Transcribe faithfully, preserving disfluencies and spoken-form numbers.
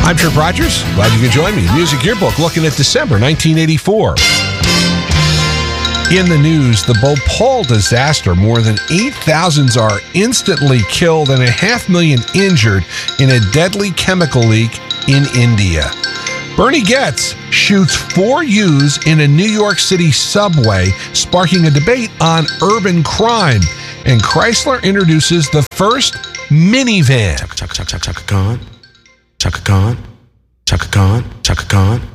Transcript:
I'm Trip Rogers. Glad you could join me. Music Yearbook looking at December nineteen eighty-four. In the news, the Bhopal disaster. More than eight thousand are instantly killed and a half million injured in a deadly chemical leak in India. Bernie Goetz shoots four youths in a New York City subway, sparking a debate on urban crime. And Chrysler introduces the first minivan. Chaka Chaka Chaka Chaka Khan. Chaka Khan. Chaka Khan. Chaka Khan.